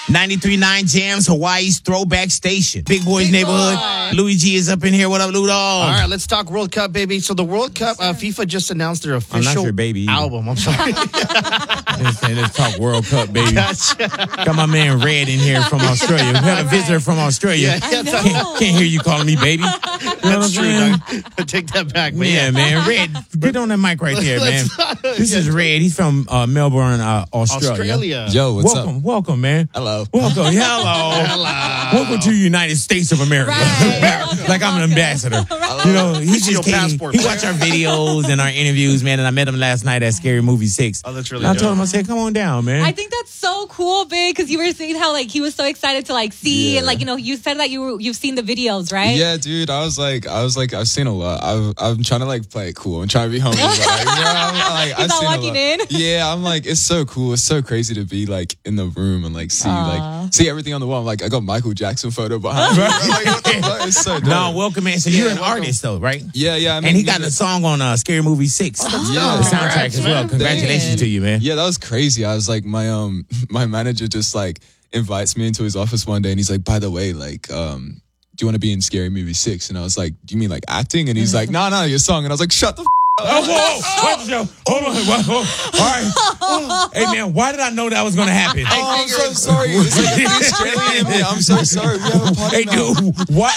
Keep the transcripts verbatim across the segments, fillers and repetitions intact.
ninety-three point nine Jams, Hawaii's throwback station. Big Boys Big Neighborhood. boy. Louis G is up in here. What up, Lou Dog? All right, let's talk World Cup, baby. So the World Cup, uh, FIFA just announced their official your baby either. album. I'm sorry. Let's, let's talk World Cup, baby. Gotcha. Got my man Red in here from Australia. We have a visitor from Australia. Yeah, yeah, can't, can't hear you calling me baby. You know what I'm That's true, saying? dog. Take that back, man. Yeah, man. Red, get on that mic right there, man. This is Red. He's from uh, Melbourne, uh, Australia. Australia. Yo, what's welcome, up? welcome, man. Hello. Welcome. Hello. Hello. Welcome to the United States of America. Right. Like I'm an ambassador. You know, he This is your just came. passport, He man. watched our videos and our interviews, man. And I met him last night at Scary Movie Six. Oh, that's really And I dope. told him, I said, "Come on down, man." I think that's so cool, big, because you were saying how like he was so excited to like see Yeah. and like you know you said that you were you've seen the videos, right? Yeah, dude. I was like, I was like, I've seen a lot. I've, I'm trying to like play it cool. I'm trying to be humble. But, like, you know, I'm, like, He's I've not seen a walking lot. in. Yeah, I'm like, it's so cool. It's so crazy to be like in the room and like see Aw. like see everything on the wall. I'm like, I got Michael Jackson photo behind me. I'm like, what the fuck? It's so dope. No, welcome, man. So Yeah, you're an welcome. artist, though, right? Yeah, yeah. I mean, And he got yeah. a song on uh, Scary Movie Six. Yeah. The soundtrack as well. Congrats, Congratulations man. to you, man. Yeah, that was crazy. I was like, my um, my manager just like invites me into his office one day, and he's like, by the way, like, um, do you want to be in Scary Movie Six? And I was like, do you mean like acting? And he's like, no, no, your song. And I was like, shut the. F- Oh, whoa, whoa, whoa, hold on. Whoa, whoa. All right. Hey, man, why did I know that was going to happen? Oh, I'm so sorry. It's like an Australian man. I'm so sorry. We have a party Hey, now. dude, what?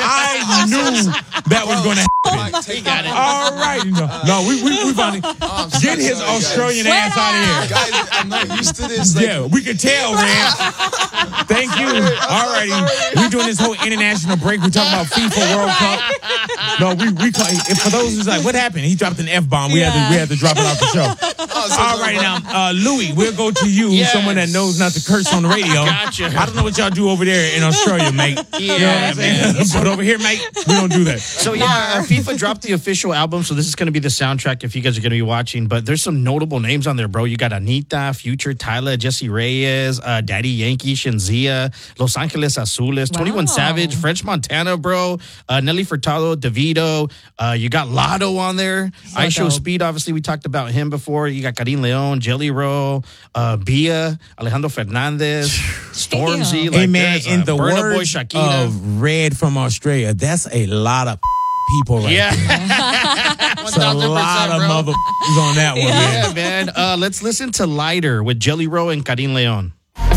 I knew that was going to happen. Like, take that. All right. No, no we, we, we finally Oh, I'm so get his sorry, guys. Australian ass out of here. Guys, I'm not used to this. Like, Yeah, we could tell, man. Thank you. All righty. We're doing this whole international break. We're talking about FIFA World Cup. No, we, we call, for those who's like, what happened? He dropped an F-bomb. We, had to, we had to drop it off the show. oh, so All right, now, uh, Louis, we'll go to you, Yes. someone that knows not to curse on the radio. Gotcha. I don't know what y'all do over there in Australia, mate. Yeah, You know what I'm saying? But over here, mate, we don't do that. So yeah, uh, FIFA dropped the official album, so this is going to be the soundtrack if you guys are going to be watching. But there's some notable names on there, bro. You got Anita, Future, Tyler, Jesse Reyes, uh, Daddy Yankee, Shinzia, Los Angeles Azules, twenty-one Wow. Savage, French Montana, bro, uh, Nelly Furtado, Davido. Uh, you got Lotto on there. I Show dope. Speed, obviously we talked about him before. You got Karim Leon, Jelly Roll, uh, Bia, Alejandro Fernandez, Stormzy. Damn. Like Hey, man, there's, in uh, the Burna Boy, words Shakira. of Red from Australia, that's a lot of people right Yeah. there. That's a lot of bro. motherfuckers on that one, man. Yeah, man. Uh, let's listen to Lighter with Jelly Roll and Karim Leon.